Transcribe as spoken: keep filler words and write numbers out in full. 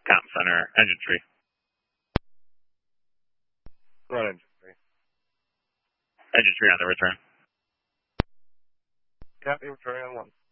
Comm Center, engine tree. Run engine tree. Engine tree on the return. Copy, returning on one.